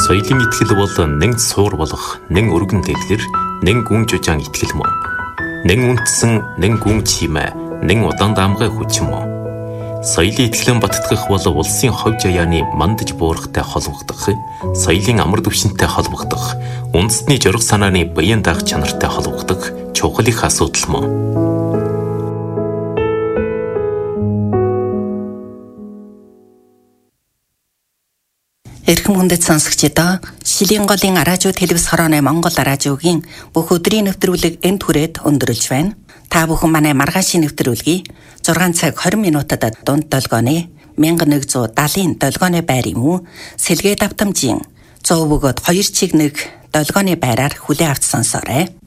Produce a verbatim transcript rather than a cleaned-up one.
Соёлын итгэл бол нэг суур болох, нэг өргөн дэлгэр, нэг гүн жужаан итгэл мөн. Нэг үндэсэн, нэг гүн чимээ, нэг удаан даамгай хүч мөн. Соёлын итгэлэн баттгах бол улсын хов жаяаны мандаж буурахтай холбогдох, соёлын амар түвшинтэй холбогдох, үндэсний жураг санааны баян даах чанартай холбогдох чухал их асуудал мөн. Эрхэм хүндэт сонсогчдоо Шилийн голын радио телевиз хорооны Монгол радиогийн бүх өдрийн нэвтрүүлэг энд хүрээд өндөрлж байна. Та бүхэн манай маргаашийн нэвтрүүлгийг зургаан цаг хорин минутад дунд долгооны мянга нэгдүгээр долгооны байр юм уу? Сэлгээ давтамжийн цоо бөгөөд хоёр чиг нэг долгооны байраар хүлээ авч сонсоорой.